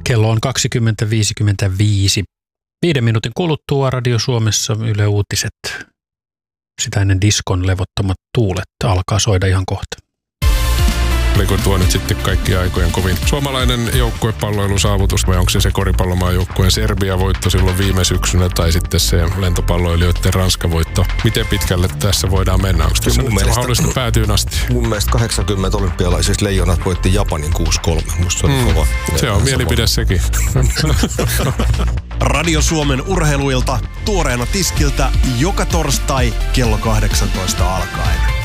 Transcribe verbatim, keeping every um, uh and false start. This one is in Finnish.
Kello on kaksikymmentä viisikymmentäviisi. Viiden minuutin kuluttua Radio Suomessa Yle Uutiset. Sitä ennen diskon levottomat tuulet alkaa soida ihan kohta. Oliko tuo nyt sitten kaikki aikojen kovin suomalainen joukkuepalloilusaavutus vai onko se se koripallomaajoukkueen Serbia-voitto silloin viime syksynä tai sitten se lentopalloilijoiden Ranska-voitto? Miten pitkälle tässä voidaan mennä? Onko tässä nyt mahdollista päätyyn asti? Mun mielestä kahdeksankymmentä olympialaisissa Leijonat voitti Japanin kuusi kolme. Musta se oli mm, kova. Se on mielipide sekin. Radio Suomen urheiluilta tuoreena tiskiltä joka torstai kello kahdeksantoista alkaen.